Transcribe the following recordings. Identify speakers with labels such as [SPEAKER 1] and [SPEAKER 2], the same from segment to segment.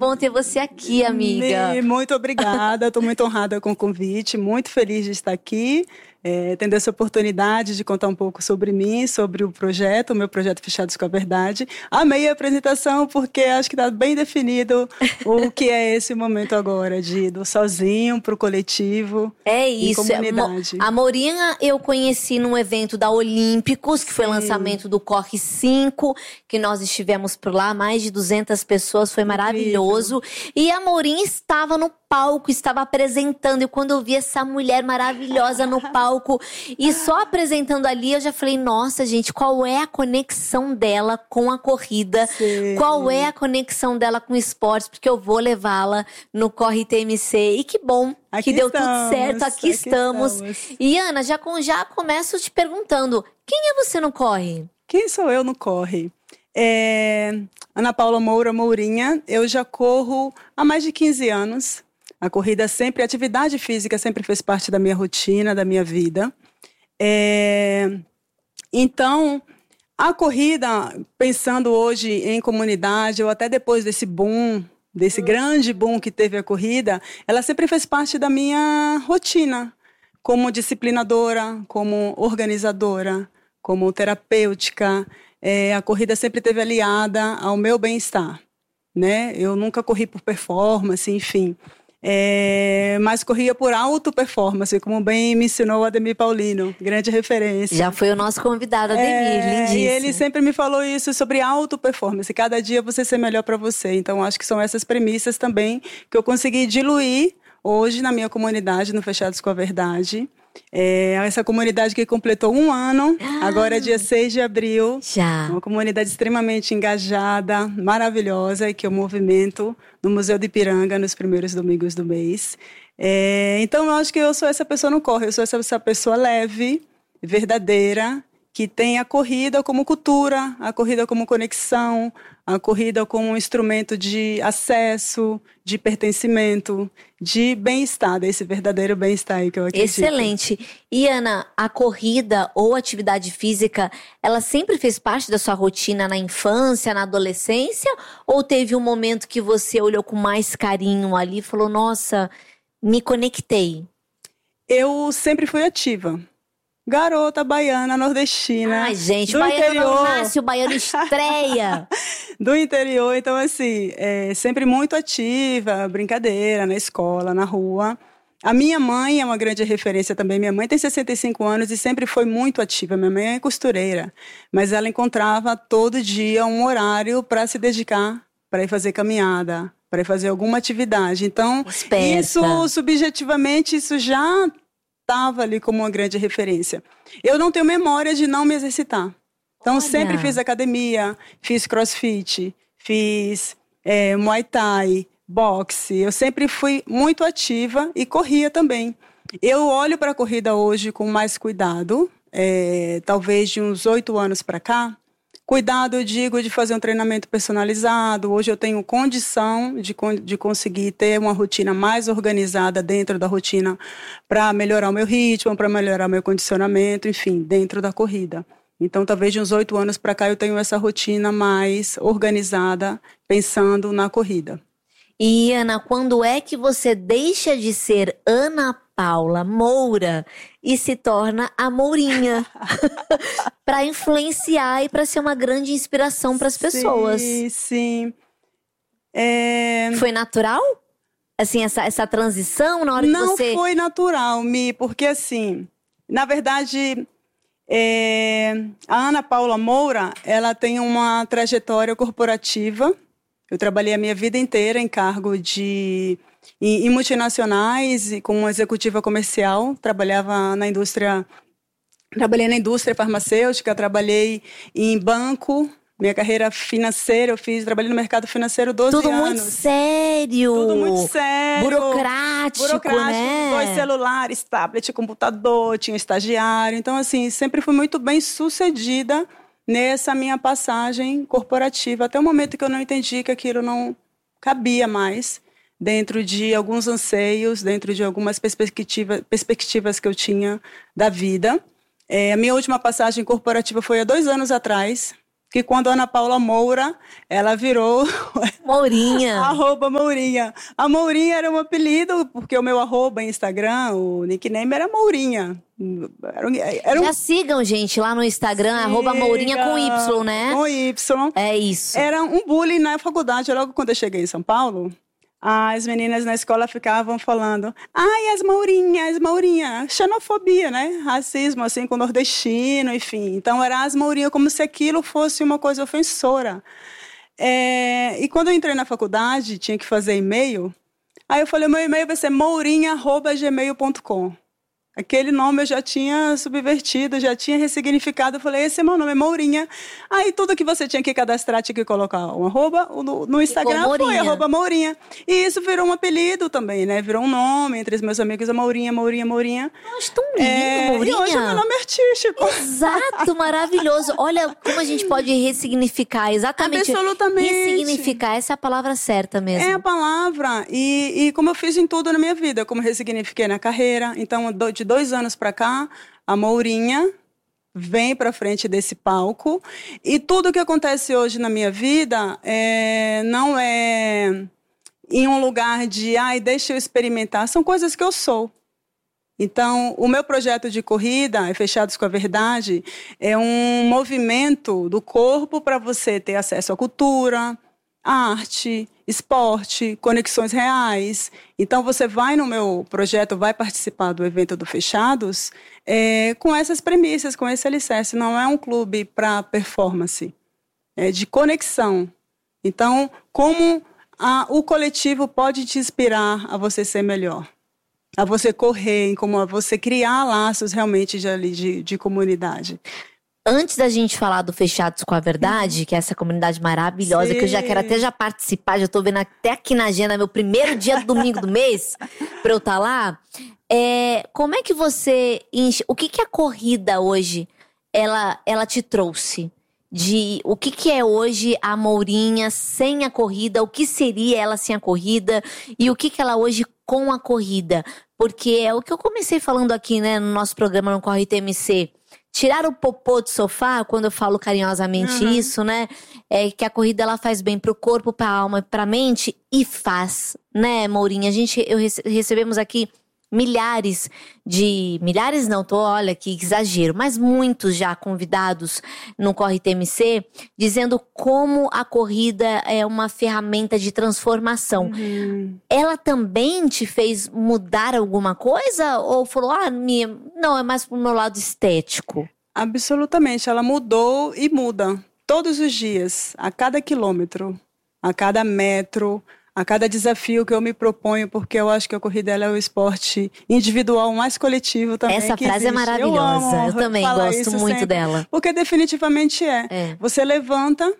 [SPEAKER 1] bom ter você aqui, amiga.
[SPEAKER 2] Muito obrigada, estou muito honrada com o convite, muito feliz de estar aqui, tendo essa oportunidade de contar um pouco sobre mim, sobre o meu projeto Fechados com a Verdade. Amei a apresentação porque acho que está bem definido o que é esse momento agora, do sozinho para o coletivo.
[SPEAKER 1] É isso.
[SPEAKER 2] Comunidade.
[SPEAKER 1] A Mourinha eu conheci num evento da Olímpicos, que foi o lançamento do Corre 5, que nós estivemos por lá, mais de 200 pessoas, foi maravilhoso. E a Mourinha estava no palco, estava apresentando, e quando eu vi essa mulher maravilhosa no palco, e só apresentando ali, eu já falei, nossa, gente, qual é a conexão dela com a corrida?
[SPEAKER 2] Sim.
[SPEAKER 1] Qual é a conexão dela com o esporte? Porque eu vou levá-la no Corre TMC, e que bom que deu tudo certo, aqui estamos. E Ana, já começo te perguntando, quem é você no Corre?
[SPEAKER 2] Quem sou eu no Corre? Ana Paula Moura Mourinha, eu já corro há mais de 15 anos. A corrida sempre, a atividade física sempre fez parte da minha rotina, da minha vida. Então, a corrida, pensando hoje em comunidade, ou até depois desse boom, desse grande boom que teve a corrida, ela sempre fez parte da minha rotina, como disciplinadora, como organizadora, como terapêutica. A corrida sempre esteve aliada ao meu bem-estar, né? Eu nunca corri por performance, enfim. Mas corria por auto-performance, como bem me ensinou o Ademir Paulino, grande referência.
[SPEAKER 1] Já foi o nosso convidado, Ademir, lindíssimo.
[SPEAKER 2] E ele sempre me falou isso sobre auto-performance, cada dia você ser melhor para você. Então, acho que são essas premissas também que eu consegui diluir hoje na minha comunidade, no Fechados com a Verdade. Essa comunidade que completou 1 ano, agora é dia 6 de abril.
[SPEAKER 1] Já.
[SPEAKER 2] Uma comunidade extremamente engajada, maravilhosa, e que eu movimento no Museu do Ipiranga nos primeiros domingos do mês. Então, eu acho que eu sou essa pessoa no Corre, eu sou essa pessoa leve, verdadeira, que tem a corrida como cultura, a corrida como conexão, a corrida como um instrumento de acesso, de pertencimento, de bem-estar, desse verdadeiro bem-estar aí que eu acredito.
[SPEAKER 1] Excelente. E Ana, a corrida ou atividade física, ela sempre fez parte da sua rotina na infância, na adolescência? Ou teve um momento que você olhou com mais carinho ali e falou, nossa, me conectei?
[SPEAKER 2] Eu sempre fui ativa. Garota baiana, nordestina.
[SPEAKER 1] Ai, gente,
[SPEAKER 2] do
[SPEAKER 1] baiano
[SPEAKER 2] interior.
[SPEAKER 1] não nasce, o baiano estreia.
[SPEAKER 2] Do interior, então assim, sempre muito ativa, brincadeira, na escola, na rua. A minha mãe é uma grande referência também. Minha mãe tem 65 anos e sempre foi muito ativa. Minha mãe é costureira, mas ela encontrava todo dia um horário para se dedicar, para ir fazer caminhada, para ir fazer alguma atividade. Então, isso, subjetivamente, isso já estava ali como uma grande referência. Eu não tenho memória de não me exercitar. Então, sempre fiz academia, fiz crossfit, fiz muay thai, boxe. Eu sempre fui muito ativa e corria também. Eu olho para a corrida hoje com mais cuidado, talvez de uns 8 anos para cá. Cuidado, eu digo, de fazer um treinamento personalizado. Hoje eu tenho condição de conseguir ter uma rotina mais organizada dentro da rotina para melhorar o meu ritmo, para melhorar o meu condicionamento, enfim, dentro da corrida. Então, talvez de uns 8 anos para cá eu tenho essa rotina mais organizada, pensando na corrida.
[SPEAKER 1] E, Ana, quando é que você deixa de ser Ana Paula Moura e se torna a Mourinha para influenciar e para ser uma grande inspiração para as pessoas?
[SPEAKER 2] Sim.
[SPEAKER 1] Foi natural? Assim, essa transição na hora que você...
[SPEAKER 2] Não foi natural, porque assim, na verdade, a Ana Paula Moura, ela tem uma trajetória corporativa. Eu trabalhei a minha vida inteira em cargo em multinacionais e como executiva comercial. Trabalhei na indústria farmacêutica, trabalhei em banco. Minha carreira financeira, trabalhei no mercado financeiro 12 anos.
[SPEAKER 1] Tudo muito sério.
[SPEAKER 2] Tudo muito sério.
[SPEAKER 1] Burocrático, né?
[SPEAKER 2] 2 celulares, tablet, computador, tinha estagiário. Então, assim, sempre fui muito bem sucedida nessa minha passagem corporativa, até o momento que eu não entendi que aquilo não cabia mais dentro de alguns anseios, dentro de algumas perspectivas que eu tinha da vida. A minha última passagem corporativa foi há 2 anos atrás, que quando a Ana Paula Moura, ela virou
[SPEAKER 1] Mourinha.
[SPEAKER 2] @Mourinha. A Mourinha era um apelido, porque o meu arroba em Instagram, o nickname era Mourinha.
[SPEAKER 1] Já sigam, gente, lá no Instagram, @Mourinha com Y, né?
[SPEAKER 2] Com Y.
[SPEAKER 1] É isso.
[SPEAKER 2] Era um bullying na faculdade, logo quando eu cheguei em São Paulo. As meninas na escola ficavam falando, ai, as Mourinha, xenofobia, né? Racismo, assim, com o nordestino, enfim. Então, era as Mourinha, como se aquilo fosse uma coisa ofensora. E quando eu entrei na faculdade, tinha que fazer e-mail, aí eu falei, meu e-mail vai ser mourinha@gmail.com. Aquele nome eu já tinha subvertido, já tinha ressignificado. Eu falei, esse é meu nome, é Mourinha. Aí tudo que você tinha que cadastrar, tinha que colocar um arroba. No Instagram foi @Mourinha. E isso virou um apelido também, né? Virou um nome entre os meus amigos, a Mourinha.
[SPEAKER 1] Nossa, tão lindo, Mourinha.
[SPEAKER 2] E hoje é meu nome artístico.
[SPEAKER 1] Exato, maravilhoso. Olha como a gente pode ressignificar, exatamente.
[SPEAKER 2] Absolutamente.
[SPEAKER 1] Ressignificar, essa é a palavra certa mesmo.
[SPEAKER 2] É a palavra. E como eu fiz em tudo na minha vida, como ressignifiquei na carreira. Então, de 2 anos para cá, a Mourinha vem para frente desse palco. E tudo que acontece hoje na minha vida não é em um lugar de, deixa eu experimentar. São coisas que eu sou. Então, o meu projeto de corrida, Fechados com a Verdade, é um movimento do corpo para você ter acesso à cultura, arte, esporte, conexões reais. Então, você vai no meu projeto, vai participar do evento do Fechados com essas premissas, com esse alicerce. Não é um clube para performance, é de conexão. Então, como o coletivo pode te inspirar a você ser melhor, a você correr, como a você criar laços realmente de comunidade.
[SPEAKER 1] Antes da gente falar do Fechados com a Verdade, que é essa comunidade maravilhosa, que eu já quero até participar, já tô vendo até aqui na agenda, meu primeiro dia do domingo do mês, pra eu estar lá. Como é que você o que a corrida hoje, ela te trouxe? O que é hoje a Mourinha sem a corrida, o que seria ela sem a corrida e o que ela hoje com a corrida? Porque é o que eu comecei falando aqui, né, no nosso programa no Corre TMC. Tirar o popô do sofá, quando eu falo carinhosamente isso, né? É que a corrida ela faz bem pro corpo, pra alma e pra mente. E faz, né, Mourinha? Recebemos aqui milhares não, olha que exagero, mas muitos já convidados no Corre TMC, dizendo como a corrida é uma ferramenta de transformação. Ela também te fez mudar alguma coisa? Ou falou, não, é mais pro meu lado estético?
[SPEAKER 2] Absolutamente, ela mudou e muda todos os dias, a cada quilômetro, a cada metro, a cada desafio que eu me proponho, porque eu acho que a corrida é o esporte individual mais coletivo também.
[SPEAKER 1] Essa frase é maravilhosa. Eu também gosto muito dela.
[SPEAKER 2] Porque definitivamente Você levanta,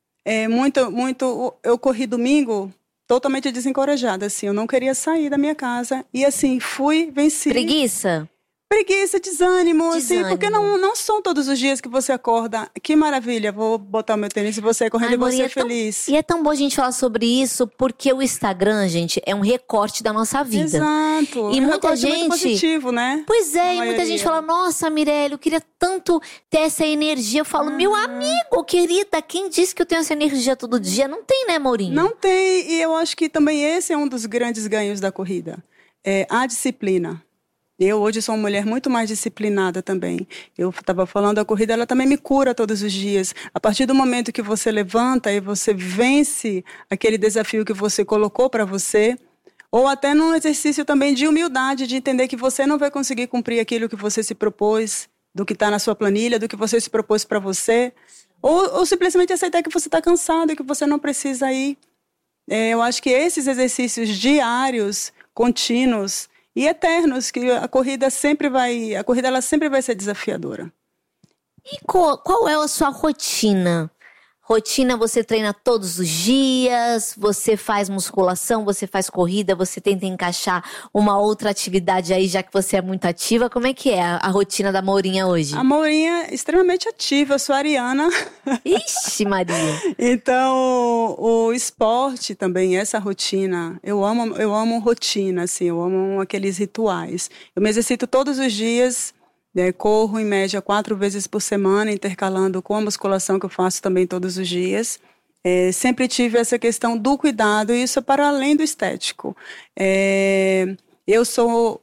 [SPEAKER 2] muito. Eu corri domingo totalmente desencorajada, assim. Eu não queria sair da minha casa. E assim, venci. Preguiça, desânimo, assim, porque não são todos os dias que você acorda. Que maravilha, vou botar o meu tênis e você correndo e você feliz.
[SPEAKER 1] E é tão bom a gente falar sobre isso, porque o Instagram, gente, é um recorte da nossa vida.
[SPEAKER 2] Exato.
[SPEAKER 1] E muita gente.
[SPEAKER 2] Muito positivo, né?
[SPEAKER 1] Pois é, e muita gente fala, nossa, Mirelle, eu queria tanto ter essa energia. Eu falo, meu amigo, querida, quem disse que eu tenho essa energia todo dia? Não tem, né, Mourinho?
[SPEAKER 2] Não tem, e eu acho que também esse é um dos grandes ganhos da corrida. A disciplina. Eu hoje sou uma mulher muito mais disciplinada também. Eu estava falando, a corrida ela também me cura todos os dias. A partir do momento que você levanta e você vence aquele desafio que você colocou para você, ou até num exercício também de humildade, de entender que você não vai conseguir cumprir aquilo que você se propôs, do que está na sua planilha, do que você se propôs para você, ou simplesmente aceitar que você está cansado e que você não precisa ir. Eu acho que esses exercícios diários, contínuos, e eternos, que a corrida ela sempre vai ser desafiadora.
[SPEAKER 1] E qual é a sua rotina? Rotina, você treina todos os dias, você faz musculação, você faz corrida, você tenta encaixar uma outra atividade aí, já que você é muito ativa. Como é que é a rotina da Mourinha hoje? A
[SPEAKER 2] Mourinha é extremamente ativa, eu sou ariana.
[SPEAKER 1] Ixi, Maria!
[SPEAKER 2] Então, o esporte também, essa rotina, eu amo rotina, assim, eu amo aqueles rituais. Eu me exercito todos os dias, Corro em média 4 vezes por semana, intercalando com a musculação que eu faço também todos os dias. Sempre tive essa questão do cuidado, e isso é para além do estético. Eu sou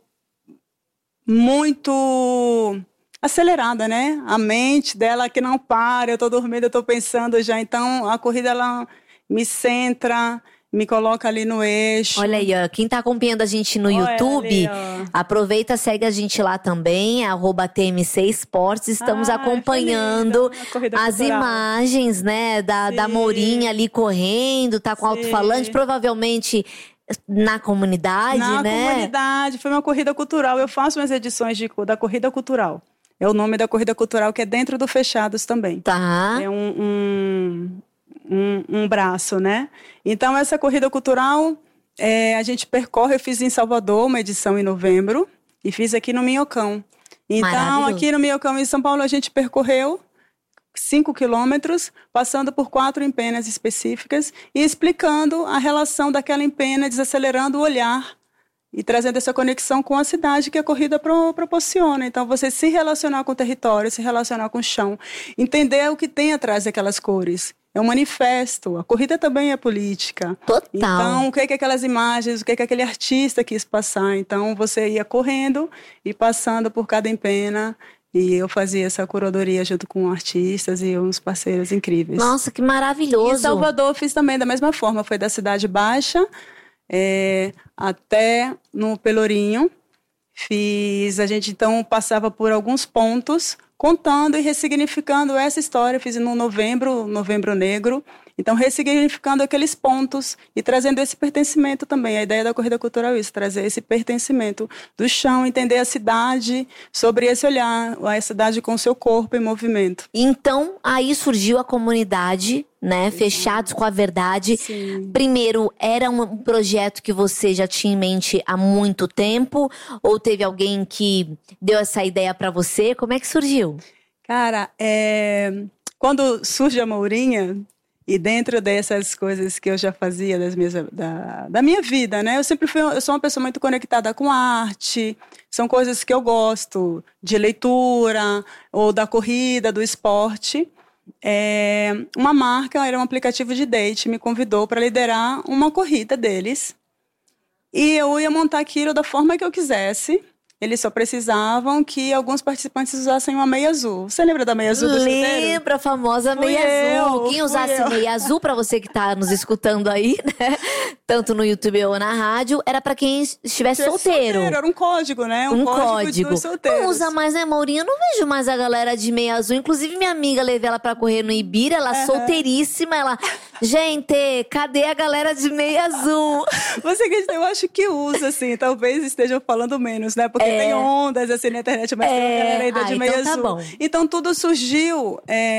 [SPEAKER 2] muito acelerada, né? A mente dela que não para, eu estou dormindo, eu estou pensando já. Então, a corrida, ela me centra, me coloca ali no eixo.
[SPEAKER 1] Olha aí, ó, quem tá acompanhando a gente no YouTube, ali, aproveita, segue a gente lá também, @TMC Esportes. Estamos acompanhando as imagens, né, da Mourinha ali correndo, tá com alto-falante, provavelmente na comunidade, né?
[SPEAKER 2] Na comunidade, foi uma corrida cultural. Eu faço umas edições da corrida cultural. É o nome da corrida cultural, que é dentro do Fechados também.
[SPEAKER 1] Tá.
[SPEAKER 2] É um braço, né? Então, essa corrida cultural, a gente percorre. Eu fiz em Salvador uma edição em novembro e fiz aqui no Minhocão. Então, aqui no Minhocão, em São Paulo, a gente percorreu 5 quilômetros, passando por 4 empenas específicas e explicando a relação daquela empena, desacelerando o olhar e trazendo essa conexão com a cidade que a corrida proporciona. Então, você se relacionar com o território, se relacionar com o chão, entender o que tem atrás daquelas cores. É um manifesto. A corrida também é política.
[SPEAKER 1] Total.
[SPEAKER 2] Então, o que é aquelas imagens, o que é aquele artista quis passar. Então, você ia correndo e passando por cada empena. E eu fazia essa curadoria junto com artistas e uns parceiros incríveis.
[SPEAKER 1] Nossa, que maravilhoso.
[SPEAKER 2] E em Salvador eu fiz também da mesma forma. Foi da Cidade Baixa até no Pelourinho. A gente então passava por alguns pontos, contando e ressignificando essa história. Fiz no Novembro Negro. Então, ressignificando aqueles pontos e trazendo esse pertencimento também. A ideia da corrida cultural é isso, trazer esse pertencimento do chão, entender a cidade sobre esse olhar, a cidade com o seu corpo em movimento.
[SPEAKER 1] Então, aí surgiu a comunidade, né? Fechados com a Verdade.
[SPEAKER 2] Sim.
[SPEAKER 1] Primeiro, era um projeto que você já tinha em mente há muito tempo? Ou teve alguém que deu essa ideia para você? Como é que surgiu?
[SPEAKER 2] Cara, quando surge a Mourinha, e dentro dessas coisas que eu já fazia da minha vida, né? Eu sou uma pessoa muito conectada com a arte. São coisas que eu gosto, de leitura, ou da corrida, do esporte. Uma marca, era um aplicativo de date, me convidou para liderar uma corrida deles. E eu ia montar aquilo da forma que eu quisesse. Eles só precisavam que alguns participantes usassem uma meia azul. Você lembra da meia azul do chuteiro?
[SPEAKER 1] Lembra a famosa meia azul. Quem usasse meia azul, para você que tá nos escutando aí, né? Tanto no YouTube ou na rádio, era para quem estivesse solteiro.
[SPEAKER 2] Era um código, né? Um código dos solteiros.
[SPEAKER 1] Não usa mais, né, Mourinha? Eu não vejo mais a galera de meia azul. Inclusive, minha amiga, levei ela pra correr no Ibira, ela solteiríssima, ela... Gente, cadê a galera de meia azul?
[SPEAKER 2] Você acredita? Eu acho que usa, assim. Talvez estejam falando menos, né? Porque tem ondas, assim, na internet, mas tem uma galera ainda de meia azul.
[SPEAKER 1] Bom.
[SPEAKER 2] Então, tudo surgiu...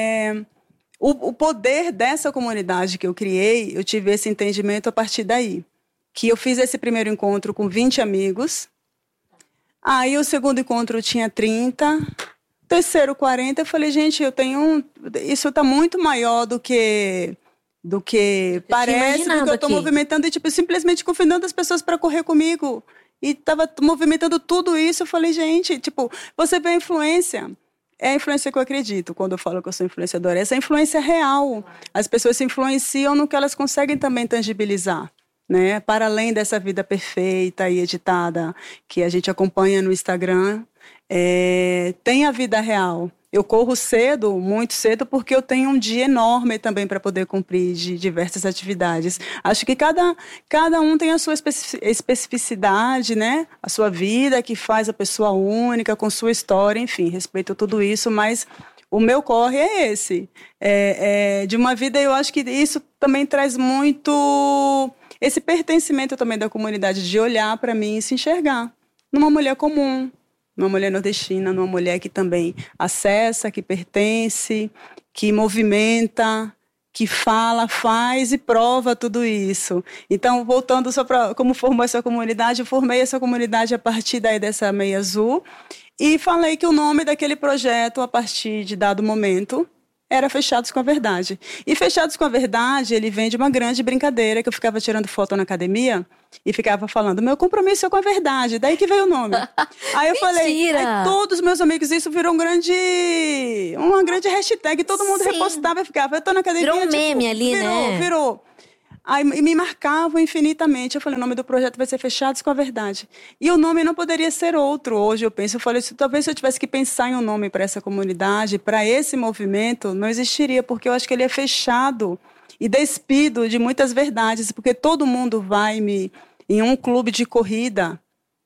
[SPEAKER 2] O poder dessa comunidade que eu criei, eu tive esse entendimento a partir daí. Que eu fiz esse primeiro encontro com 20 amigos. Aí, o segundo encontro tinha 30... Terceiro, 40, eu falei, gente, isso tá muito maior do que parece, do que eu tô movimentando, e simplesmente convidando as pessoas para correr comigo. E tava movimentando tudo isso, eu falei, gente, você vê a influência. É a influência que eu acredito, quando eu falo que eu sou influenciadora. Essa influência real. As pessoas se influenciam no que elas conseguem também tangibilizar, né? Para além dessa vida perfeita e editada que a gente acompanha no Instagram, tem a vida real. Eu corro cedo, muito cedo, porque eu tenho um dia enorme também para poder cumprir de diversas atividades. Acho que cada um tem a sua especificidade, né? A sua vida, que faz a pessoa única, com sua história, enfim, respeito tudo isso, mas o meu corre é esse. De uma vida, eu acho que isso também traz muito esse pertencimento também da comunidade, de olhar para mim e se enxergar numa mulher comum, numa mulher nordestina, numa mulher que também acessa, que pertence, que movimenta, que fala, faz e prova tudo isso. Então, voltando só para como formou essa comunidade, eu formei essa comunidade a partir daí dessa meia azul e falei que o nome daquele projeto, a partir de dado momento, era Fechados com a Verdade. E Fechados com a Verdade, ele vem de uma grande brincadeira que eu ficava tirando foto na academia e ficava falando, meu compromisso é com a verdade, daí que veio o nome. Aí eu falei, aí todos os meus amigos, isso virou uma grande hashtag, todo mundo repostava e ficava, eu tô na academia.
[SPEAKER 1] Virou um meme ali, né?
[SPEAKER 2] Virou. Aí me marcavam infinitamente. Eu falei, o nome do projeto vai ser Fechados com a Verdade. E o nome não poderia ser outro. Hoje eu penso, eu falei, talvez se eu tivesse que pensar em um nome para essa comunidade, para esse movimento, não existiria, porque eu acho que ele é fechado e despido de muitas verdades, porque todo mundo vai em um clube de corrida,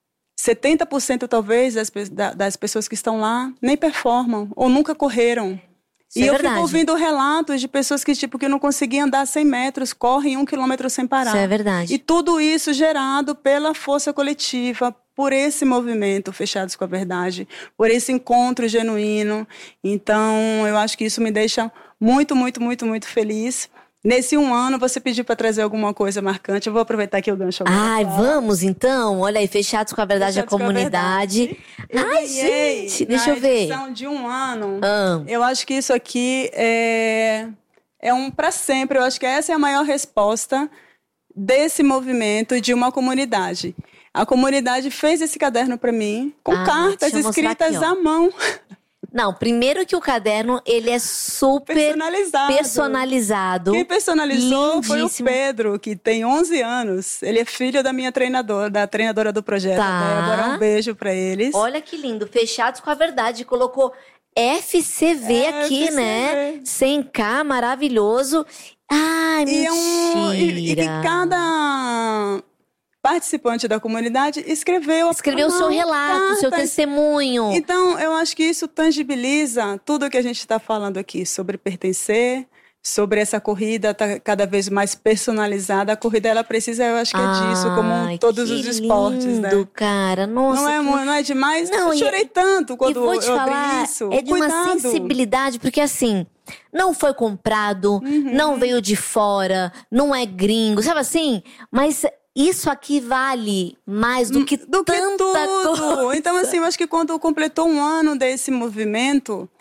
[SPEAKER 2] 70% talvez das pessoas que estão lá nem performam ou nunca correram. E eu fico ouvindo relatos de pessoas que não conseguiam andar 100 metros, correm 1 quilômetro sem parar.
[SPEAKER 1] Isso é verdade.
[SPEAKER 2] E tudo isso gerado pela força coletiva, por esse movimento Fechados com a Verdade, por esse encontro genuíno. Então, eu acho que isso me deixa muito, muito, muito, muito feliz. Nesse 1 ano, você pediu para trazer alguma coisa marcante. Eu vou aproveitar aqui o gancho agora.
[SPEAKER 1] Ai, vamos então? Olha aí, Fechados com a Verdade, a comunidade. Ai, gente, deixa eu ver.
[SPEAKER 2] Na edição de 1 ano, eu acho que isso aqui é um para sempre. Eu acho que essa é a maior resposta desse movimento de uma comunidade. A comunidade fez esse caderno para mim, com cartas escritas à mão.
[SPEAKER 1] Não, primeiro que o caderno, ele é super personalizado.
[SPEAKER 2] Quem personalizou foi o Pedro, que tem 11 anos. Ele é filho da minha treinadora, da treinadora do projeto. Débora, um beijo pra eles.
[SPEAKER 1] Olha que lindo, Fechados com a Verdade. Colocou FCV aqui, né? 100K, maravilhoso. Ai, mentira.
[SPEAKER 2] E que cada participante da comunidade escreveu
[SPEAKER 1] o seu relato, o seu testemunho.
[SPEAKER 2] Então, eu acho que isso tangibiliza tudo o que a gente está falando aqui sobre pertencer, sobre essa corrida tá cada vez mais personalizada. A corrida, ela precisa, eu acho que é disso, como todos os esportes,
[SPEAKER 1] lindo, né? Cara, nossa.
[SPEAKER 2] Não é demais? Não, eu chorei tanto quando eu abri isso.
[SPEAKER 1] É de uma sensibilidade, porque assim, não foi comprado, não veio de fora, não é gringo, sabe assim? Mas isso aqui vale mais do que tanta coisa.
[SPEAKER 2] Então, assim, eu acho que quando completou 1 ano desse movimento,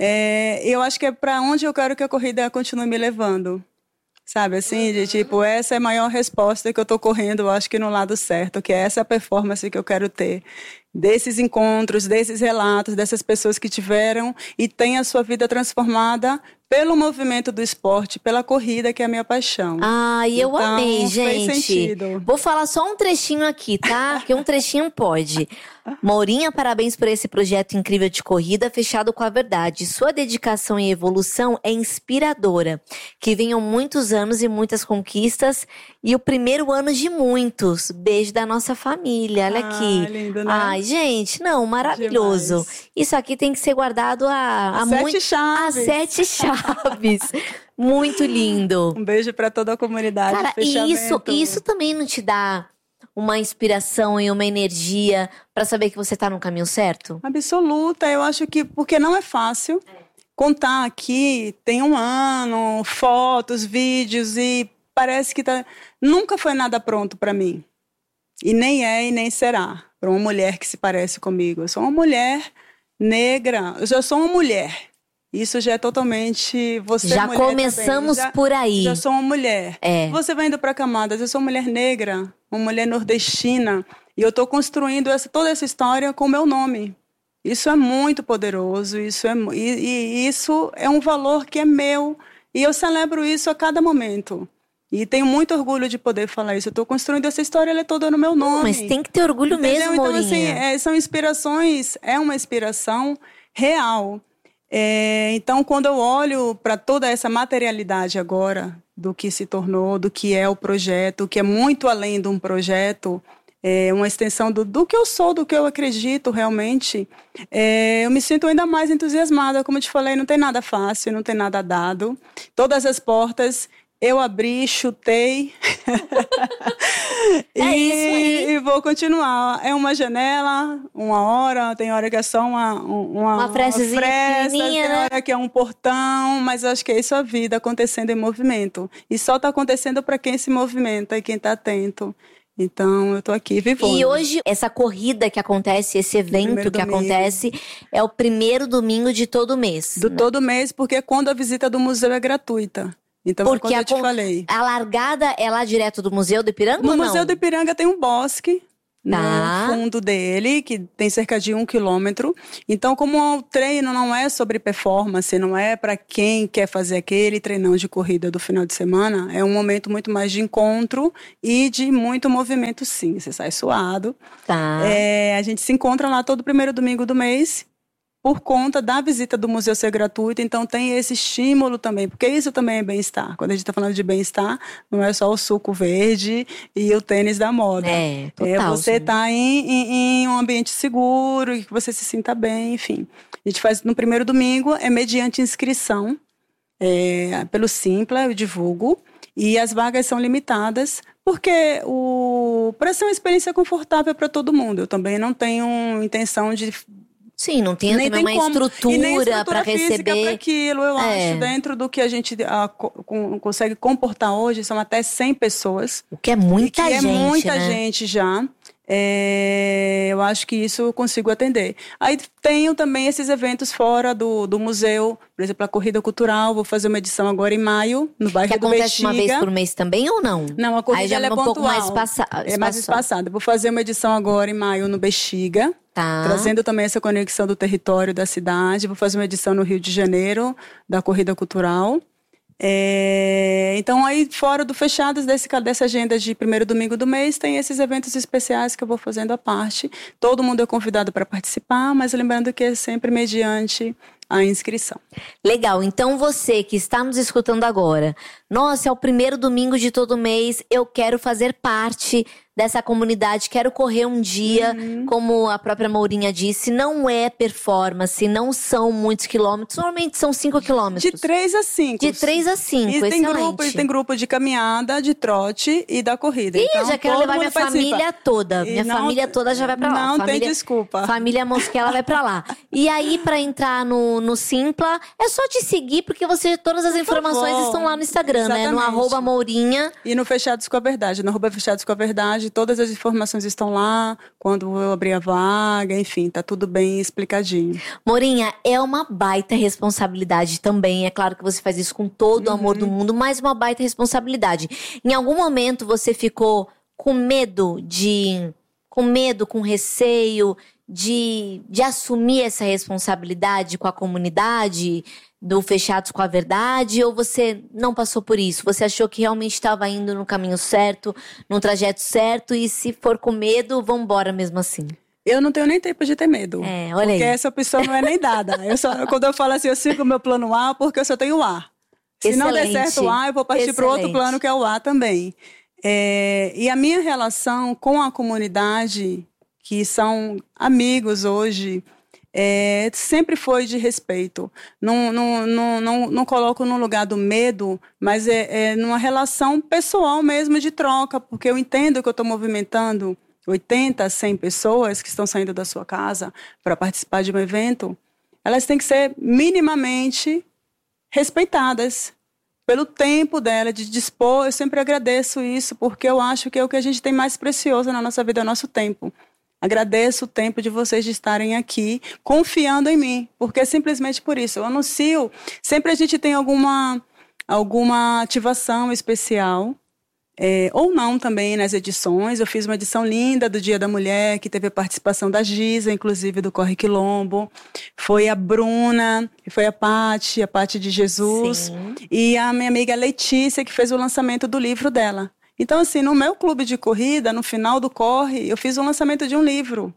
[SPEAKER 2] eu acho que é para onde eu quero que a corrida continue me levando. Sabe, assim, essa é a maior resposta que eu tô correndo, eu acho que no lado certo, que é essa performance que eu quero ter. Desses encontros, desses relatos, dessas pessoas que tiveram e têm a sua vida transformada pelo movimento do esporte, pela corrida, que é a minha paixão.
[SPEAKER 1] E eu amei,
[SPEAKER 2] gente. Fez sentido.
[SPEAKER 1] Vou falar só um trechinho aqui, tá? Porque um trechinho pode. Mourinha, parabéns por esse projeto incrível de corrida, Fechado com a Verdade. Sua dedicação e evolução é inspiradora. Que venham muitos anos e muitas conquistas e o primeiro ano de muitos. Beijo da nossa família, olha aqui.
[SPEAKER 2] Lindo, né?
[SPEAKER 1] Ai, gente, não, maravilhoso.
[SPEAKER 2] Demais.
[SPEAKER 1] Isso aqui tem que ser guardado a
[SPEAKER 2] 7 chaves.
[SPEAKER 1] A 7 chaves. Muito lindo.
[SPEAKER 2] Um beijo para toda a comunidade.
[SPEAKER 1] Cara, e isso também não te dá uma inspiração e uma energia para saber que você tá no caminho certo?
[SPEAKER 2] Absoluta, eu acho que, porque não é fácil contar aqui, tem 1 ano, fotos, vídeos e parece que nunca foi nada pronto para mim. E nem é e nem será para uma mulher que se parece comigo. Eu sou uma mulher negra, eu já sou uma mulher. Isso já é totalmente...
[SPEAKER 1] Já começamos por aí.
[SPEAKER 2] Já sou uma mulher. Você vai indo para camadas. Eu sou uma mulher negra, uma mulher nordestina. E eu estou construindo toda essa história com o meu nome. Isso é muito poderoso. Isso é um valor que é meu. E eu celebro isso a cada momento. E tenho muito orgulho de poder falar isso. Eu estou construindo essa história, ela é toda no meu nome.
[SPEAKER 1] Mas tem que ter orgulho mesmo, Mourinha.
[SPEAKER 2] Então, assim, são inspirações. É uma inspiração real. Então, quando eu olho para toda essa materialidade agora do que se tornou, do que é o projeto, que é muito além de um projeto, uma extensão do que eu sou, do que eu acredito realmente, eu me sinto ainda mais entusiasmada. Como eu te falei, não tem nada fácil, não tem nada dado. Todas as portas eu abri, chutei e vou continuar. É uma janela, 1 hora, tem hora que é só uma
[SPEAKER 1] fresta,
[SPEAKER 2] tem hora que é um portão, mas eu acho que é isso a vida acontecendo em movimento. E só está acontecendo para quem se movimenta e quem está atento. Então, eu tô aqui vivona.
[SPEAKER 1] E hoje, essa corrida que acontece, esse evento que acontece, é o primeiro domingo de todo mês.
[SPEAKER 2] Todo mês, porque é quando a visita do museu é gratuita. Então,
[SPEAKER 1] porque
[SPEAKER 2] eu te falei.
[SPEAKER 1] A largada é lá direto do Museu do Ipiranga ou não?
[SPEAKER 2] No Museu do Ipiranga tem um bosque. No fundo dele, que tem cerca de 1 quilômetro. Então, como o treino não é sobre performance, não é para quem quer fazer aquele treinão de corrida do final de semana, é um momento muito mais de encontro e de muito movimento, sim. Você sai suado. A gente se encontra lá todo primeiro domingo do mês, por conta da visita do museu ser gratuita, então tem esse estímulo também, porque isso também é bem-estar. Quando a gente está falando de bem-estar, não é só o suco verde e o tênis da moda.
[SPEAKER 1] Total,
[SPEAKER 2] você estar em um ambiente seguro, e que você se sinta bem, enfim. A gente faz no primeiro domingo, é mediante inscrição, pelo Simpla, eu divulgo, e as vagas são limitadas, porque para ser uma experiência confortável para todo mundo. Eu também não tenho intenção de...
[SPEAKER 1] Sim, não tem também uma estrutura para receber.
[SPEAKER 2] Para aquilo, eu acho, dentro do que a gente consegue comportar hoje, são até 100 pessoas.
[SPEAKER 1] O que é muita gente,
[SPEAKER 2] é muita gente já. Eu acho que isso eu consigo atender. Aí tenho também esses eventos fora do museu, por exemplo, a Corrida Cultural, vou fazer uma edição agora em maio, no bairro do Bexiga.
[SPEAKER 1] Que acontece uma vez por mês também ou não?
[SPEAKER 2] Não, a corrida
[SPEAKER 1] já
[SPEAKER 2] é
[SPEAKER 1] um
[SPEAKER 2] pontual.
[SPEAKER 1] Pouco mais espaçada.
[SPEAKER 2] É mais espaçada. Vou fazer uma edição agora em maio no Bexiga. Trazendo também essa conexão do território da cidade. Vou fazer uma edição no Rio de Janeiro, da Corrida Cultural. Então, aí fora do fechados dessa agenda de primeiro domingo do mês, tem esses eventos especiais que eu vou fazendo à parte. Todo mundo é convidado para participar, mas lembrando que é sempre mediante a inscrição.
[SPEAKER 1] Legal, então você que está nos escutando agora, nossa, é o primeiro domingo de todo mês, eu quero fazer parte dessa comunidade, quero correr um dia, como a própria Mourinha disse, não é performance, não são muitos quilômetros, normalmente são 5 quilômetros.
[SPEAKER 2] De 3 a 5.
[SPEAKER 1] De 3 a 5, excelente.
[SPEAKER 2] Tem grupo de caminhada, de trote e da corrida.
[SPEAKER 1] Então, eu já quero levar minha família toda, família toda já vai pra lá.
[SPEAKER 2] Não tem desculpa.
[SPEAKER 1] Família Mosquela vai pra lá. E aí, pra entrar no Simpla, é só te seguir, porque todas as informações estão lá no Instagram,
[SPEAKER 2] exatamente,
[SPEAKER 1] né? No @Mourinha.
[SPEAKER 2] E no Fechados com a Verdade, no @Fechados com a Verdade, todas as informações estão lá, quando eu abrir a vaga, enfim, tá tudo bem explicadinho.
[SPEAKER 1] Mourinha, é uma baita responsabilidade também, é claro que você faz isso com todo o amor do mundo, mas uma baita responsabilidade. Em algum momento você ficou com medo, com receio de assumir essa responsabilidade com a comunidade do Fechados com a Verdade, ou você não passou por isso? Você achou que realmente estava indo no caminho certo, no trajeto certo, e se for com medo, vambora mesmo assim?
[SPEAKER 2] Eu não tenho nem tempo de ter medo.
[SPEAKER 1] Olha
[SPEAKER 2] porque
[SPEAKER 1] aí.
[SPEAKER 2] Essa opção não é nem dada. Quando eu falo assim, eu sigo o meu plano A porque eu só tenho o A. Se não der certo o A, eu vou partir para o outro plano, que é o A também. E a minha relação com a comunidade, que são amigos hoje, sempre foi de respeito. Não coloco no lugar do medo, mas numa relação pessoal mesmo de troca, porque eu entendo que eu estou movimentando 80, 100 pessoas que estão saindo da sua casa para participar de um evento. Elas têm que ser minimamente respeitadas pelo tempo dela, de dispor. Eu sempre agradeço isso, porque eu acho que é o que a gente tem mais precioso na nossa vida, é o nosso tempo. Agradeço o tempo de vocês de estarem aqui, confiando em mim, porque é simplesmente por isso. Eu anuncio, sempre a gente tem alguma ativação especial, ou não também nas edições. Eu fiz uma edição linda do Dia da Mulher, que teve a participação da Giza, inclusive do Corre Quilombo. Foi a Bruna, foi a Paty de Jesus.
[SPEAKER 1] Sim.
[SPEAKER 2] E a minha amiga Letícia, que fez o lançamento do livro dela. Então, assim, no meu clube de corrida, no final do Corre, eu fiz o lançamento de um livro.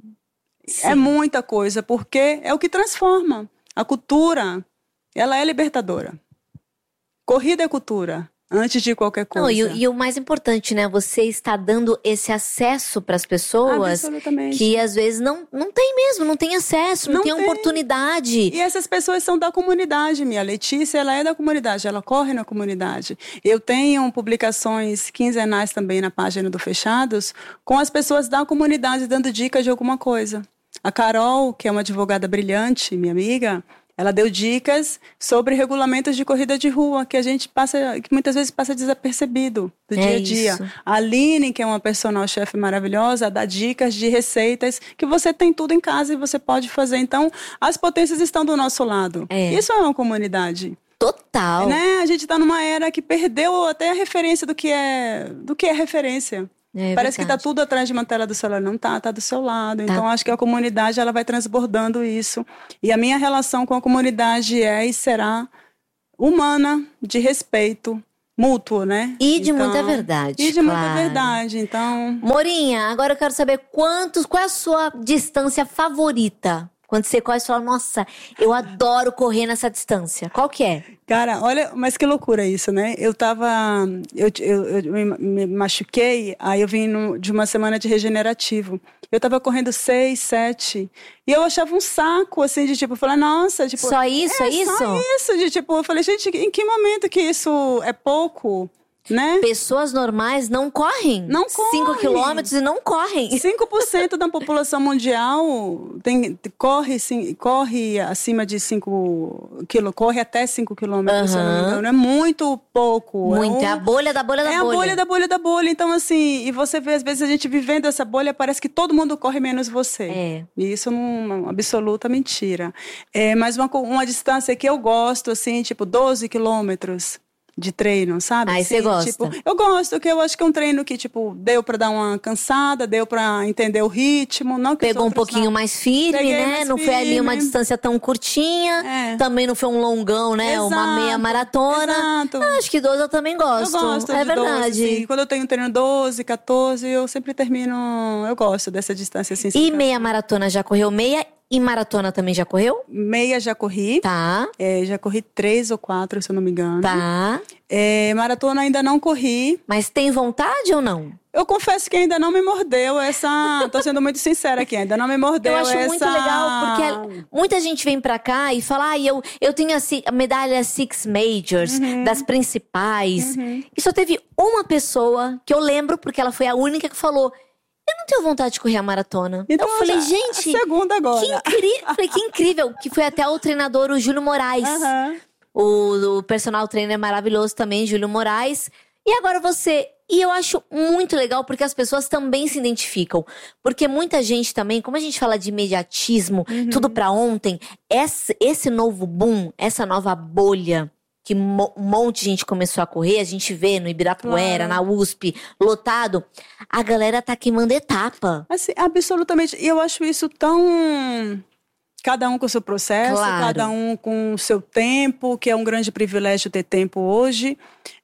[SPEAKER 2] É muita coisa, porque é o que transforma. A cultura, ela é libertadora. Corrida é cultura, antes de qualquer coisa.
[SPEAKER 1] Não, e o mais importante, né? Você está dando esse acesso para as pessoas que às vezes não tem mesmo, não tem acesso, não tem oportunidade.
[SPEAKER 2] E essas pessoas são da comunidade, minha Letícia, ela é da comunidade, ela corre na comunidade. Eu tenho publicações quinzenais também na página do Fechados, com as pessoas da comunidade dando dicas de alguma coisa. A Carol, que é uma advogada brilhante, minha amiga, Ela deu dicas sobre regulamentos de corrida de rua que que muitas vezes passa desapercebido do dia a dia.
[SPEAKER 1] Isso.
[SPEAKER 2] A Aline, que é uma personal chef maravilhosa, dá dicas de receitas que você tem tudo em casa e você pode fazer. Então, as potências estão do nosso lado. Isso é uma comunidade.
[SPEAKER 1] Total.
[SPEAKER 2] Né? A gente está numa era que perdeu até a referência do que é referência. Parece que tá tudo atrás de uma tela do celular. Não tá do seu lado. Então, acho que a comunidade ela vai transbordando isso. E a minha relação com a comunidade é e será humana, de respeito mútuo, né?
[SPEAKER 1] E de muita verdade.
[SPEAKER 2] E de muita verdade, então...
[SPEAKER 1] Morinha, agora eu quero saber qual é a sua distância favorita? Quando você corre, você fala, nossa, eu adoro correr nessa distância. Qual que é?
[SPEAKER 2] Cara, olha, mas que loucura isso, né? Eu me machuquei, aí eu vim de uma semana de regenerativo. Eu tava correndo 6, 7, e eu achava um saco, assim, de tipo, falar, nossa, tipo...
[SPEAKER 1] Só isso, é isso?
[SPEAKER 2] Só isso, de tipo, eu falei, gente, em que momento que isso é pouco? Né?
[SPEAKER 1] Pessoas normais não correm.
[SPEAKER 2] Não correm.
[SPEAKER 1] 5 quilômetros e não correm.
[SPEAKER 2] 5% da população mundial corre acima de 5 quilômetros, corre até 5 quilômetros, se eu não me engano. É muito pouco.
[SPEAKER 1] Muito, é a bolha da bolha da bolha.
[SPEAKER 2] É a bolha da bolha da bolha. Então, assim, e você vê, às vezes, a gente vivendo essa bolha, parece que todo mundo corre menos você. E isso é uma absoluta mentira. Mas uma distância que eu gosto, assim, tipo 12 quilômetros. De treino, sabe?
[SPEAKER 1] Aí você gosta?
[SPEAKER 2] Tipo, eu gosto, porque eu acho que é um treino que, tipo, deu pra dar uma cansada, deu pra entender o ritmo. Não que
[SPEAKER 1] pegou um pouquinho mais firme, né? Não foi ali uma distância tão curtinha. Também não foi um longão, né?
[SPEAKER 2] Exato,
[SPEAKER 1] uma meia maratona.
[SPEAKER 2] Exato.
[SPEAKER 1] Acho que 12 eu também gosto.
[SPEAKER 2] Eu gosto de
[SPEAKER 1] verdade.
[SPEAKER 2] 12, assim. Quando eu tenho treino 12, 14, eu sempre termino... Eu gosto dessa distância, assim.
[SPEAKER 1] E meia maratona, já correu meia? E maratona também já correu?
[SPEAKER 2] Meia já corri.
[SPEAKER 1] Tá.
[SPEAKER 2] Já corri 3 ou 4, se eu não me engano.
[SPEAKER 1] Tá.
[SPEAKER 2] Maratona ainda não corri.
[SPEAKER 1] Mas tem vontade ou não?
[SPEAKER 2] Eu confesso que ainda não me mordeu essa... Tô sendo muito sincera aqui, ainda não me mordeu essa...
[SPEAKER 1] Eu acho muito legal, porque muita gente vem pra cá e fala, eu tenho a medalha Six Majors, das principais. E só teve uma pessoa que eu lembro, porque ela foi a única que falou... Eu não tenho vontade de correr a maratona.
[SPEAKER 2] Então,
[SPEAKER 1] eu falei, gente...
[SPEAKER 2] A segunda agora.
[SPEAKER 1] Que incrível. Que foi até o treinador, o Júlio Moraes. O personal trainer maravilhoso também, Júlio Moraes. E agora você... E eu acho muito legal, porque as pessoas também se identificam. Porque muita gente também, como a gente fala de imediatismo, tudo pra ontem, esse novo boom, essa nova bolha... que um monte de gente começou a correr, a gente vê no Ibirapuera, na USP, lotado, a galera tá queimando etapa.
[SPEAKER 2] Assim, absolutamente. E eu acho isso tão... Cada um com o seu processo, cada um com o seu tempo, que é um grande privilégio ter tempo hoje.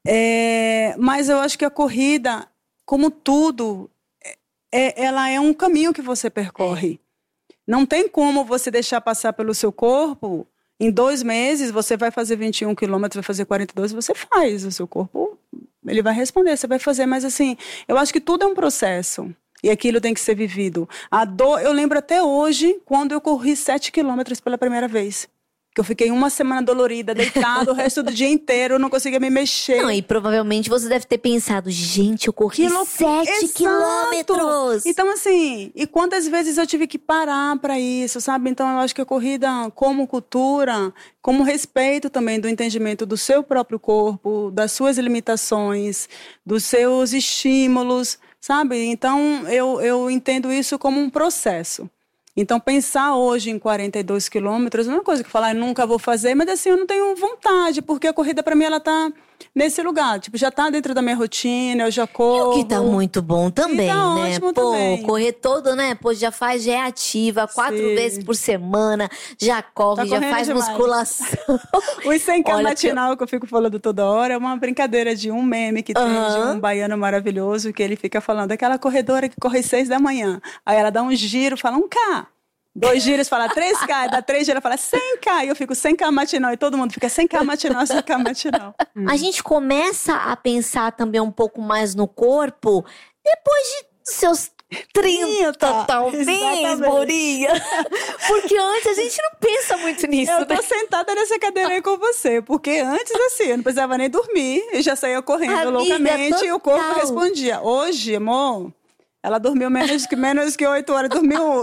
[SPEAKER 2] Mas eu acho que a corrida, como tudo, ela é um caminho que você percorre. Não tem como você deixar passar pelo seu corpo... Em 2 meses, você vai fazer 21 quilômetros, vai fazer 42, você faz. O seu corpo, ele vai responder, você vai fazer. Mas assim, eu acho que tudo é um processo. E aquilo tem que ser vivido. A dor, eu lembro até hoje, quando eu corri 7 quilômetros pela primeira vez. Que eu fiquei uma semana dolorida, deitada, o resto do dia inteiro, eu não conseguia me mexer.
[SPEAKER 1] Não, e provavelmente você deve ter pensado, gente, eu corri 7 quilômetros.
[SPEAKER 2] Então, assim, e quantas vezes eu tive que parar pra isso, sabe? Então, eu acho que a corrida, como cultura, como respeito também do entendimento do seu próprio corpo, das suas limitações, dos seus estímulos, sabe? Então, eu entendo isso como um processo. Então, pensar hoje em 42 quilômetros não é uma coisa que falar, eu nunca vou fazer, mas assim, eu não tenho vontade, porque a corrida pra mim, ela tá nesse lugar. Tipo, já tá dentro da minha rotina, eu já corro.
[SPEAKER 1] E o que tá muito bom também,
[SPEAKER 2] tá
[SPEAKER 1] né?
[SPEAKER 2] Ótimo também.
[SPEAKER 1] Correr todo, né? Já é ativa 4 vezes por semana, já corre, já faz demais. Musculação.
[SPEAKER 2] O 100K matinal que eu fico falando toda hora é uma brincadeira de um meme que tem de um baiano maravilhoso, que ele fica falando, aquela corredora que corre 6 da manhã. Aí ela dá um giro, fala 1K. 2 giros fala 3K, dá 3 giros ela fala 100K, e eu fico 100K matinal, e todo mundo fica 100K matinal, 100K matinal.
[SPEAKER 1] A gente começa a pensar também um pouco mais no corpo depois de seus 30, talvez, Morinha. Porque antes a gente não pensa muito nisso.
[SPEAKER 2] Eu tô sentada nessa cadeira aí com você, porque antes assim, eu não precisava nem dormir, eu já saía correndo loucamente e o corpo respondia. Hoje, amor, ela dormiu menos que 8 horas, dormiu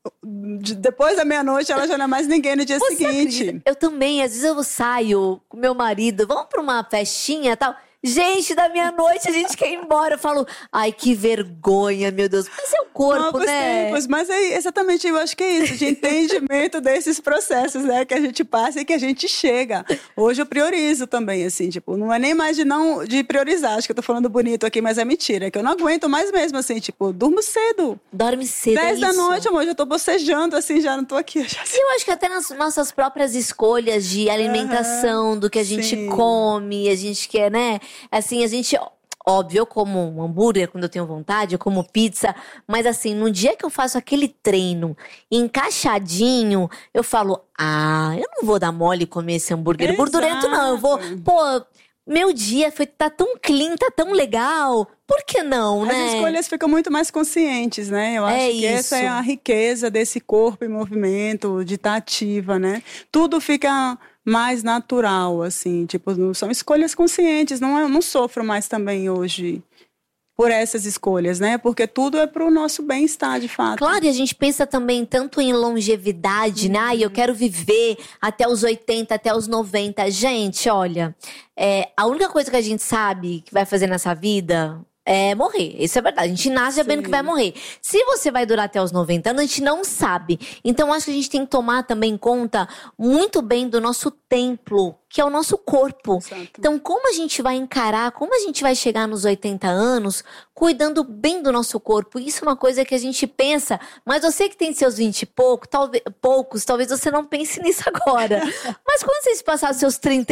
[SPEAKER 2] depois da meia-noite, ela já não é mais ninguém no dia seguinte.
[SPEAKER 1] Acredita? Eu também, às vezes eu saio com meu marido, vamos pra uma festinha e tal. Gente, da meia-noite a gente quer ir embora. Eu falo, ai, que vergonha, meu Deus. Mas é o corpo, né?
[SPEAKER 2] Tempos, mas é exatamente, eu acho que é isso, de entendimento desses processos, né? Que a gente passa e que a gente chega. Hoje eu priorizo também, assim, tipo, não é nem mais de priorizar. Acho que eu tô falando bonito aqui, mas é mentira. É que eu não aguento mais mesmo, assim, tipo, durmo cedo.
[SPEAKER 1] Dorme cedo,
[SPEAKER 2] 10 da noite, amor, já tô bocejando, assim, já não tô aqui.
[SPEAKER 1] Eu acho que até nas nossas próprias escolhas de alimentação, do que a gente come, a gente quer, né? Assim, a gente, óbvio, eu como um hambúrguer quando eu tenho vontade, eu como pizza, mas assim, no dia que eu faço aquele treino encaixadinho, eu falo, eu não vou dar mole e comer esse hambúrguer gordurento, não, eu vou, meu dia tá tão clean, tá tão legal, por que não, né?
[SPEAKER 2] As escolhas ficam muito mais conscientes, né? Eu acho que essa é a riqueza desse corpo em movimento, de estar ativa, né? Tudo fica mais natural, assim, tipo, são escolhas conscientes, eu não sofro mais também hoje por essas escolhas, né? Porque tudo é pro nosso bem-estar, de fato.
[SPEAKER 1] Claro, e a gente pensa também tanto em longevidade, né? Eu quero viver até os 80, até os 90. Gente, olha, a única coisa que a gente sabe que vai fazer nessa vida é morrer. Isso é verdade. A gente nasce sabendo que vai morrer. Se você vai durar até os 90 anos, a gente não sabe. Então, acho que a gente tem que tomar também conta muito bem do nosso templo, que é o nosso corpo.
[SPEAKER 2] Exato.
[SPEAKER 1] Então, como a gente vai encarar, como a gente vai chegar nos 80 anos, cuidando bem do nosso corpo? Isso é uma coisa que a gente pensa, mas você que tem seus 20 e poucos, talvez você não pense nisso agora. Mas quando você passar seus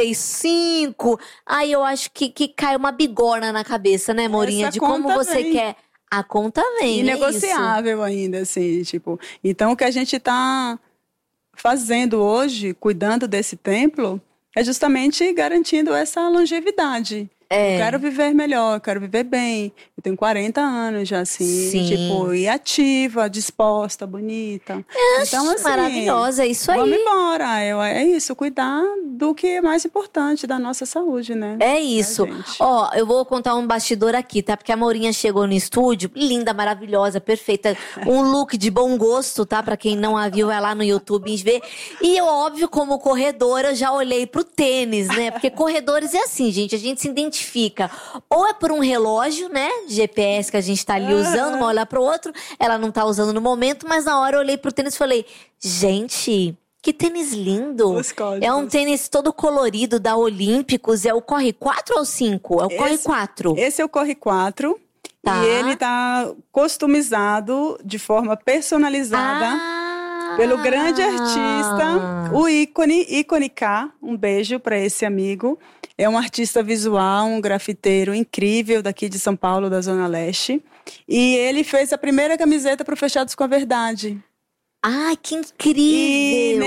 [SPEAKER 1] 35, aí eu acho que cai uma bigorna na cabeça, né, Morinha? De como você quer. A conta vem,
[SPEAKER 2] inegociável ainda, assim, tipo. Então, o que a gente tá fazendo hoje, cuidando desse templo, é justamente garantindo essa longevidade. Eu quero viver melhor, eu quero viver bem. Eu tenho 40 anos já, assim, tipo, e ativa, disposta, bonita. Então, assim,
[SPEAKER 1] maravilhosa, é isso aí.
[SPEAKER 2] Vamos embora. É isso, cuidar do que é mais importante da nossa saúde, né?
[SPEAKER 1] É isso. Ó, eu vou contar um bastidor aqui, tá? Porque a Mourinha chegou no estúdio, linda, maravilhosa, perfeita. Um look de bom gosto, tá? Pra quem não a viu, vai lá no YouTube e vê. E eu, óbvio, como corredora, já olhei pro tênis, né? Porque corredores é assim, gente, a gente se identifica. Ou é por um relógio, né? GPS que a gente tá ali usando, uma olhar pro outro. Ela não tá usando no momento, mas na hora eu olhei pro tênis e falei, gente, que tênis lindo. É um tênis todo colorido da Olímpicos. É o Corre 4 ou 5? É o Corre 4.
[SPEAKER 2] Esse é o Corre 4. Tá. E ele tá customizado de forma personalizada pelo grande artista, o Ícone K. Um beijo para esse amigo. É um artista visual, um grafiteiro incrível daqui de São Paulo, da Zona Leste. E ele fez a primeira camiseta para o Fechados com a Verdade.
[SPEAKER 1] Ah, que incrível!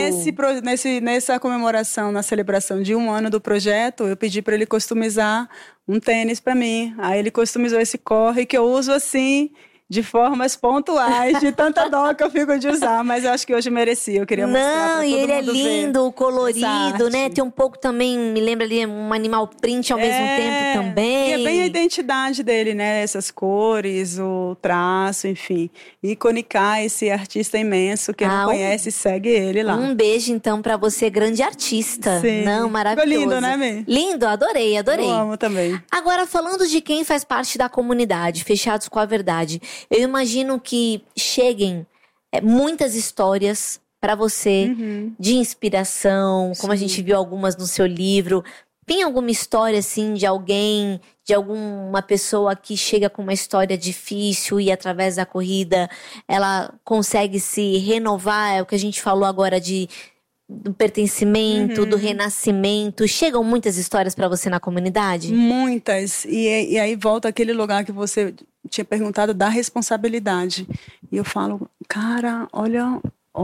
[SPEAKER 2] E nessa comemoração, na celebração de 1 ano do projeto, eu pedi para ele customizar um tênis para mim. Aí ele customizou esse corre que eu uso assim, de formas pontuais, de tanta dó que eu fico de usar, mas eu acho que hoje merecia, eu queria mostrar pra todo mundo.
[SPEAKER 1] Não, e ele é lindo, colorido, né? Tem um pouco também, me lembra ali, um animal print ao mesmo tempo também.
[SPEAKER 2] E é bem a identidade dele, né? Essas cores, o traço, enfim. Ícone K, esse artista imenso, quem não conhece, segue ele lá.
[SPEAKER 1] Um beijo, então, pra você, grande artista.
[SPEAKER 2] Sim.
[SPEAKER 1] Não, maravilhoso.
[SPEAKER 2] Ficou lindo, né, Mê?
[SPEAKER 1] Lindo, adorei.
[SPEAKER 2] Eu amo também.
[SPEAKER 1] Agora, falando de quem faz parte da comunidade, Fechados com a Verdade, eu imagino que cheguem muitas histórias para você de inspiração, como a gente viu algumas no seu livro. Tem alguma história, assim, de alguém, de alguma pessoa que chega com uma história difícil e através da corrida ela consegue se renovar? É o que a gente falou agora do pertencimento, do renascimento. Chegam muitas histórias para você na comunidade?
[SPEAKER 2] Muitas. E aí volta aquele lugar que você tinha perguntado da responsabilidade. E eu falo, cara, olha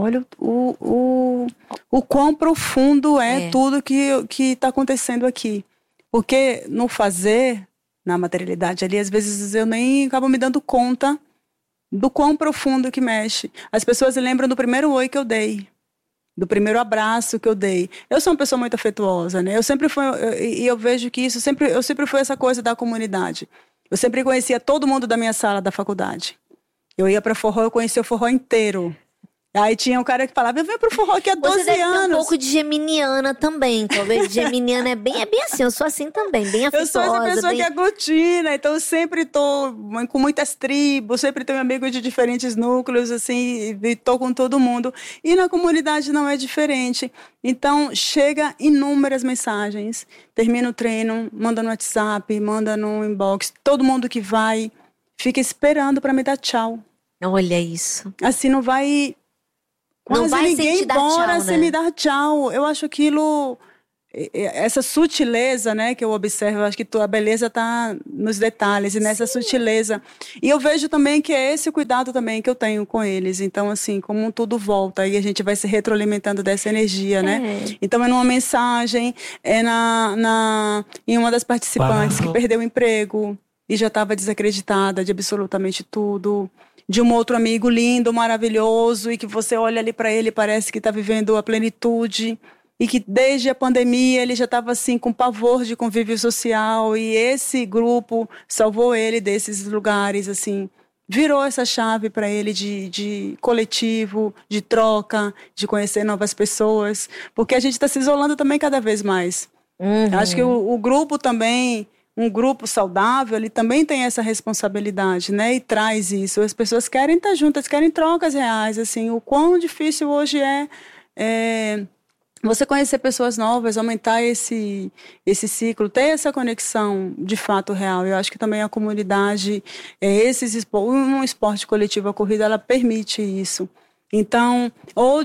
[SPEAKER 2] o quão profundo é tudo que está acontecendo aqui. Porque no fazer, na materialidade ali, às vezes eu nem acabo me dando conta do quão profundo que mexe. As pessoas lembram do primeiro oi que eu dei, do primeiro abraço que eu dei. Eu sou uma pessoa muito afetuosa, né? Eu sempre fui, e eu vejo que eu sempre fui essa coisa da comunidade. Eu sempre conhecia todo mundo da minha sala da faculdade. Eu ia para forró, eu conhecia o forró inteiro. Aí tinha um cara que falava, eu venho pro forró aqui há 12
[SPEAKER 1] Você deve
[SPEAKER 2] anos.
[SPEAKER 1] ter um pouco de geminiana também, talvez. Geminiana é bem assim, eu sou assim também, bem afetuosa.
[SPEAKER 2] Eu sou essa pessoa
[SPEAKER 1] bem...
[SPEAKER 2] que aglutina, então eu sempre tô com muitas tribos, sempre tenho amigos de diferentes núcleos, assim, e tô com todo mundo. E na comunidade não é diferente. Então, chega inúmeras mensagens, termina o treino, manda no WhatsApp, manda no inbox, todo mundo que vai fica esperando para me dar tchau.
[SPEAKER 1] Olha isso.
[SPEAKER 2] Assim, não vai... Quase
[SPEAKER 1] não vai
[SPEAKER 2] ninguém
[SPEAKER 1] sem te dar
[SPEAKER 2] embora
[SPEAKER 1] tchau,
[SPEAKER 2] sem
[SPEAKER 1] né?
[SPEAKER 2] me dar tchau. Eu acho aquilo... Essa sutileza, né, que eu observo, eu acho que a beleza está nos detalhes e nessa sutileza. E eu vejo também que é esse o cuidado também que eu tenho com eles. Então, assim, como tudo volta e a gente vai se retroalimentando dessa energia, né? Então, é numa mensagem, em uma das participantes que perdeu o emprego e já estava desacreditada de absolutamente tudo. De um outro amigo lindo, maravilhoso, e que você olha ali para ele e parece que está vivendo a plenitude. E que desde a pandemia ele já estava assim com pavor de convívio social, e esse grupo salvou ele desses lugares, assim, virou essa chave para ele de coletivo, de troca, de conhecer novas pessoas, porque a gente está se isolando também cada vez mais. Acho que o grupo também, um grupo saudável, ele também tem essa responsabilidade, né? E traz isso. As pessoas querem estar juntas, querem trocas reais, assim, o quão difícil hoje é você conhecer pessoas novas, aumentar esse ciclo, ter essa conexão de fato real. Eu acho que também a comunidade, um esporte coletivo, a corrida, ela permite isso. Então, ou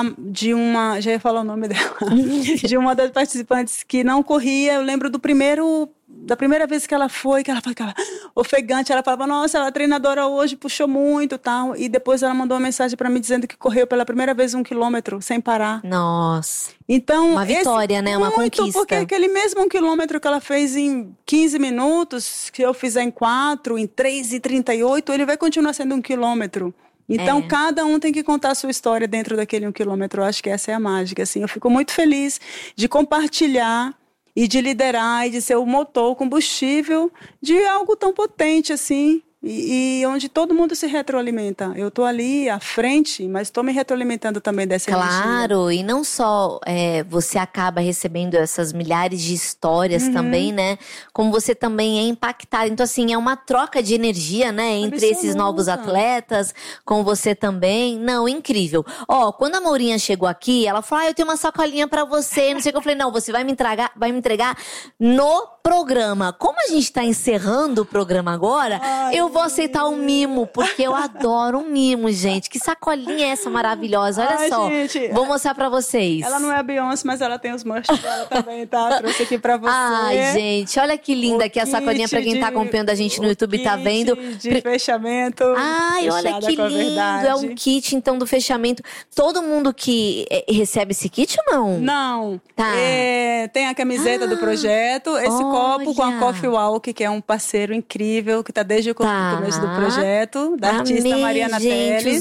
[SPEAKER 2] de uma, já ia falar o nome dela, de uma das participantes que não corria, eu lembro da primeira vez que ela foi, que ela ficava ofegante, ela falava, nossa, a treinadora hoje puxou muito e tal, e depois ela mandou uma mensagem para mim dizendo que correu pela primeira vez 1 quilômetro sem parar.
[SPEAKER 1] Nossa,
[SPEAKER 2] então,
[SPEAKER 1] uma vitória, né? Uma conquista.
[SPEAKER 2] Porque aquele mesmo 1 quilômetro que ela fez em 15 minutos, que eu fizer em 4, em 3:38, ele vai continuar sendo 1 quilômetro. Então, cada um tem que contar a sua história dentro daquele 1 quilômetro. Eu acho que essa é a mágica, assim. Eu fico muito feliz de compartilhar e de liderar e de ser o motor, o combustível de algo tão potente, assim, e onde todo mundo se retroalimenta. Eu estou ali à frente, mas estou me retroalimentando também dessa energia.
[SPEAKER 1] Claro, e não só você acaba recebendo essas milhares de histórias também, né? Como você também é impactado. Então, assim, é uma troca de energia, né? Entre esses novos atletas, com você também. Não, incrível. Ó, quando a Mourinha chegou aqui, ela falou, eu tenho uma sacolinha pra você, não sei o que. Eu falei, não, você vai me entregar no programa. Como a gente tá encerrando o programa agora, eu vou aceitar um mimo, porque eu adoro um mimo, gente. Que sacolinha é essa maravilhosa? Olha só,
[SPEAKER 2] gente,
[SPEAKER 1] vou mostrar pra vocês.
[SPEAKER 2] Ela não é a Beyoncé, mas ela tem os merch dela também, tá? Trouxe aqui pra você.
[SPEAKER 1] Ai, gente, olha que linda aqui a sacolinha pra quem tá acompanhando a gente no YouTube, tá vendo?
[SPEAKER 2] De fechamento.
[SPEAKER 1] Ai, olha que lindo. É um kit, então, do fechamento. Todo mundo que recebe esse kit ou não?
[SPEAKER 2] Não.
[SPEAKER 1] Tá.
[SPEAKER 2] Tem a camiseta do projeto, esse copo com a Coffee Walk, que é um parceiro incrível, que tá desde o começo do projeto, da artista Mariana Teles.
[SPEAKER 1] Os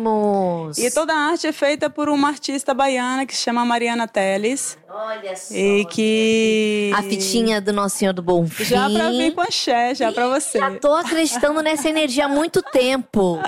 [SPEAKER 1] mimos.
[SPEAKER 2] E toda a arte é feita por uma artista baiana que se chama Mariana Teles.
[SPEAKER 1] Olha só.
[SPEAKER 2] E que...
[SPEAKER 1] A fitinha do Nosso Senhor do Bom Fim.
[SPEAKER 2] Já pra vir com axé, já pra você.
[SPEAKER 1] Já tô acreditando nessa energia há muito tempo.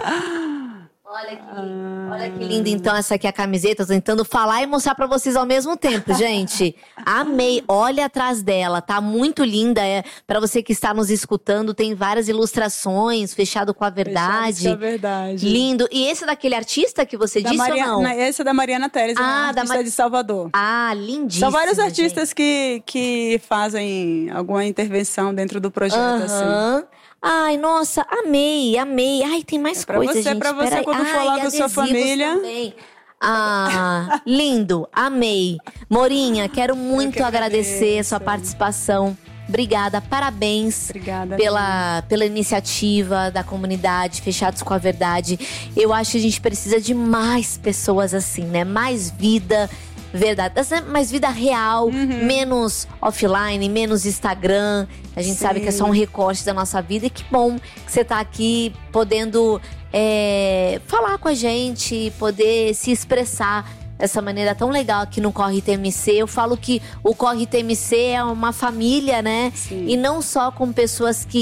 [SPEAKER 1] Olha que linda, então, essa aqui é a camiseta. Tô tentando falar e mostrar pra vocês ao mesmo tempo, gente. Amei. Olha atrás dela, tá muito linda. Pra você que está nos escutando, tem várias ilustrações, fechado com a verdade.
[SPEAKER 2] Fechado com a verdade.
[SPEAKER 1] Lindo. E esse é daquele artista que você disse ou não?
[SPEAKER 2] Esse é da Mariana Teles, artista de Salvador.
[SPEAKER 1] Ah, lindíssimo.
[SPEAKER 2] São vários artistas que fazem alguma intervenção dentro do projeto, assim.
[SPEAKER 1] Ai, nossa, amei. Ai, tem mais coisa, gente.
[SPEAKER 2] Pra você, quando for lá com sua família.
[SPEAKER 1] Também. Ah, lindo, amei. Mourinha, quero muito agradecer a sua participação. Obrigada, parabéns.
[SPEAKER 2] Obrigada,
[SPEAKER 1] pela iniciativa da comunidade Fechados com a Verdade. Eu acho que a gente precisa de mais pessoas assim, né? Mais vida verdadeira, mais vida real, menos offline, menos Instagram. A gente sabe que é só um recorte da nossa vida. E que bom que você tá aqui podendo falar com a gente, poder se expressar dessa maneira tão legal aqui no Corre TMC. Eu falo que o Corre TMC é uma família, né?
[SPEAKER 2] Sim.
[SPEAKER 1] E não só com pessoas que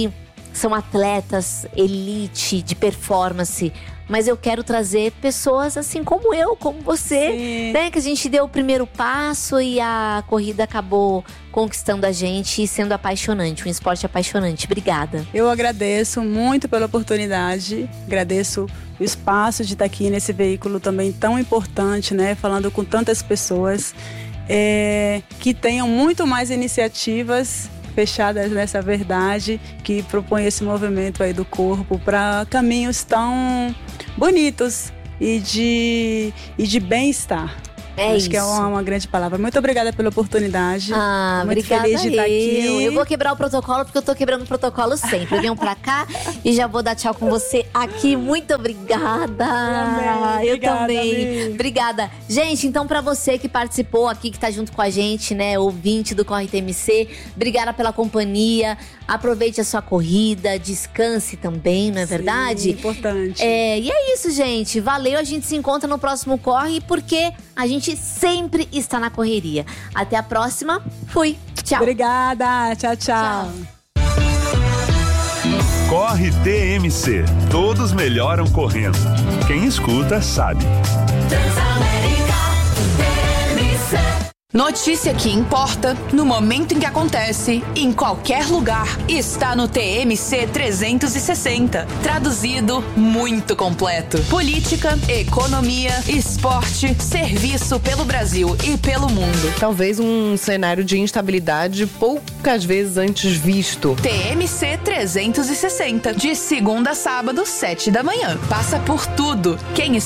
[SPEAKER 1] são atletas elite de performance, mas eu quero trazer pessoas assim como eu, como você, né? Que a gente deu o primeiro passo e a corrida acabou conquistando a gente e sendo apaixonante, um esporte apaixonante. Obrigada.
[SPEAKER 2] Eu agradeço muito pela oportunidade, agradeço o espaço de estar aqui nesse veículo também tão importante, né? Falando com tantas pessoas que tenham muito mais iniciativas fechadas nessa verdade, que propõe esse movimento aí do corpo para caminhos tão bonitos e de bem-estar. Acho isso. Que é uma grande palavra. Muito obrigada pela oportunidade.
[SPEAKER 1] Muito feliz de estar aqui. Eu vou quebrar o protocolo, porque eu tô quebrando o protocolo sempre. Eu venho pra cá e já vou dar tchau com você aqui. Muito obrigada. Eu também. Obrigada. Gente, então pra você que participou aqui, que tá junto com a gente, né, ouvinte do Corre TMC, obrigada pela companhia. Aproveite a sua corrida, descanse também, não é verdade?
[SPEAKER 2] Importante.
[SPEAKER 1] E é isso, gente. Valeu, a gente se encontra no próximo Corre, porque a gente sempre está na correria. Até a próxima. Fui. Tchau.
[SPEAKER 2] Obrigada. Tchau, tchau.
[SPEAKER 3] Corre TMC. Todos melhoram correndo. Quem escuta sabe.
[SPEAKER 4] Notícia que importa, no momento em que acontece, em qualquer lugar, está no TMC 360. Traduzido, muito completo. Política, economia, esporte, serviço pelo Brasil e pelo mundo.
[SPEAKER 5] Talvez um cenário de instabilidade poucas vezes antes visto.
[SPEAKER 4] TMC 360, de segunda a sábado, 7 da manhã. Passa por tudo. Quem